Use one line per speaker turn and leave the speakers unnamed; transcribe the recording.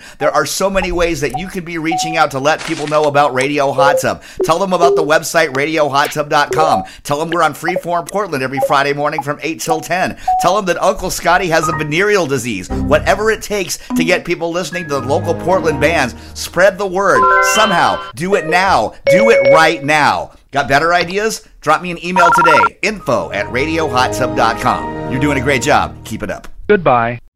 There are so many ways that you could be reaching out to let people know about Radio Hot Tub. Tell them about the website, radiohottub.com. Tell them we're on Freeform Portland every Friday morning from 8 till 10. Tell them that Uncle Scotty has a venereal disease. Whatever it takes to get people listening to the local Portland bands, spread the word. Somehow, do it now. Do it right now. Got better ideas? Drop me an email today, info@radiohottub.com. You're doing a great job. Keep it up.
Goodbye.